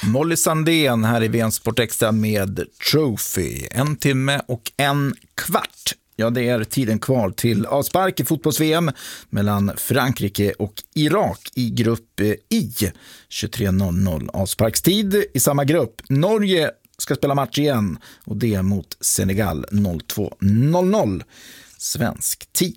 Molly Sandén här i VN Sport Extra med Trophy. 1 timme och 1 kvart. Ja, det är tiden kvar till avspark i fotbolls-VM mellan Frankrike och Irak i grupp I. 23:00 avsparkstid i samma grupp. Norge ska spela match igen och det mot Senegal 02:00 svensk tid.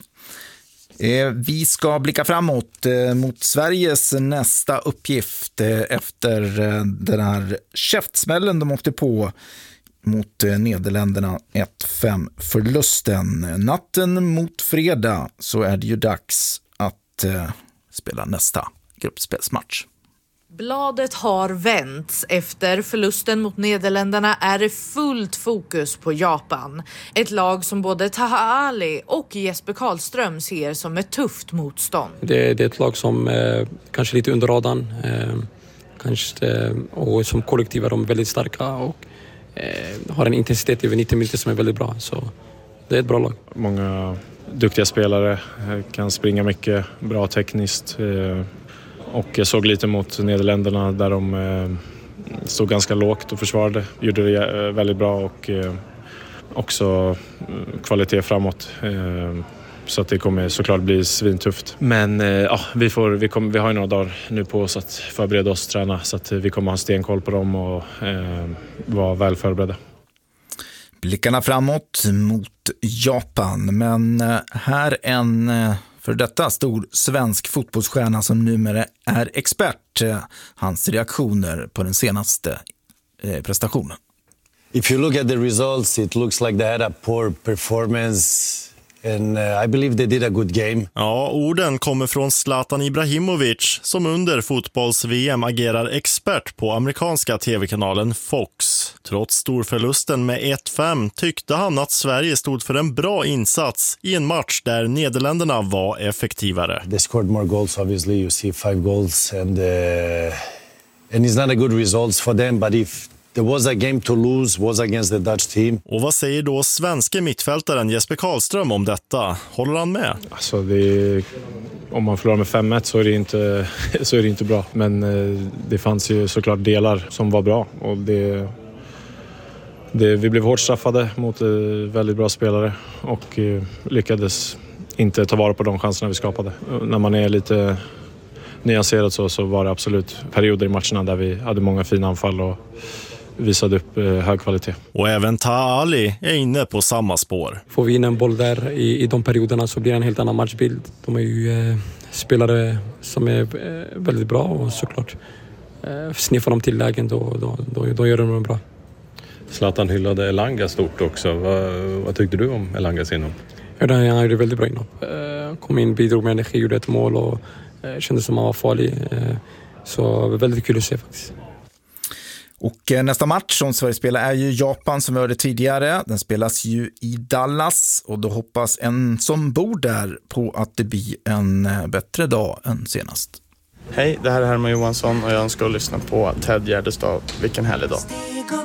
Vi ska blicka framåt mot Sveriges nästa uppgift efter den här käftsmällen de åkte på mot Nederländerna 1-5 förlusten. Natten mot fredag så är det ju dags att spela nästa gruppspelsmatch. Bladet har vänts. Efter förlusten mot Nederländerna är det fullt fokus på Japan. Ett lag som både Taha Ali och Jesper Karlström ser som ett tufft motstånd. Det är ett lag som kanske lite under radarn. Och som kollektiv är de väldigt starka och har en intensitet över 90 minuter som är väldigt bra. Så det är ett bra lag. Många duktiga spelare, kan springa mycket, bra tekniskt. Och jag såg lite mot Nederländerna där de stod ganska lågt och försvarade. Gjorde det väldigt bra och också kvalitet framåt. Så att det kommer såklart bli svintufft. Men ja, vi har ju några dagar nu på oss att förbereda oss och träna. Så att vi kommer ha stenkoll på dem och vara väl förberedda. Blickarna framåt mot Japan. Men här en för detta stor svensk fotbollsstjärna som numera är expert. Hans reaktioner på den senaste prestationen. If you look at the results, it looks like they had a poor performance. And I believe they did a good game. Ja, orden kommer från Zlatan Ibrahimovic som under fotbolls-VM agerar expert på amerikanska tv-kanalen Fox. Trots storförlusten med 1-5 tyckte han att Sverige stod för en bra insats i en match där Nederländerna var effektivare. They scored more goals, obviously. You see 5 goals and it's not a good results for them, but if there was a game to lose, was against the Dutch team. Och vad säger då svenska mittfältaren Jesper Karlström om detta? Håller han med? Alltså om man förlorar med 5-1 så är det inte bra. Men det fanns ju såklart delar som var bra. Och vi blev hårt straffade mot väldigt bra spelare och lyckades inte ta vara på de chanserna vi skapade. När man är lite nyanserad så var det absolut perioder i matcherna där vi hade många fina anfall och visade upp hög kvalitet. Och även Taha Ali är inne på samma spår. Får vi in en boll där i de perioderna så blir det en helt annan matchbild. De är ju spelare som är väldigt bra och såklart sniffar de till lägen då gör de det bra. Zlatan hyllade Elanga stort också. Vad tyckte du om Elangas inhopp? Ja, han gjorde väldigt bra inhopp. Kom in, bidrog med energi, gjorde ett mål och kände som han var farlig. Så väldigt kul att se faktiskt. Och nästa match som Sverige spelar är ju Japan som vi hörde tidigare. Den spelas ju i Dallas och då hoppas en som bor där på att det blir en bättre dag än senast. Hej, det här är Herman Johansson och jag önskar att lyssna på Ted Gärdestad. Vilken härlig dag.